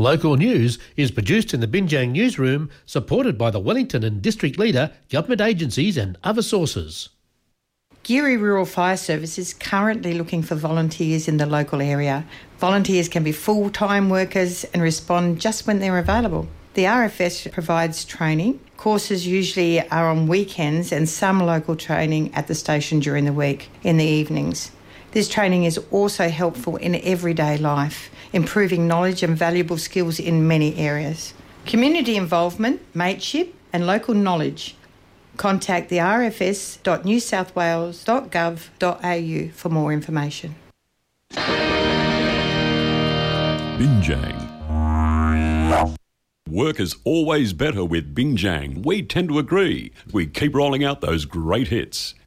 Local news is produced in the Binjang newsroom, supported by the Wellington and District Leader, government agencies and other sources. Geary Rural Fire Service is currently looking for volunteers in the local area. Volunteers can be full-time workers and respond just when they're available. The RFS provides training. Courses usually are on weekends and some local training at the station during the week in the evenings. This training is also helpful in everyday life, improving knowledge and valuable skills in many areas. Community involvement, mateship and local knowledge. Contact the rfs.newsouthwales.gov.au for more information. Binjang. Work is always better with Binjang. We tend to agree. We keep rolling out those great hits.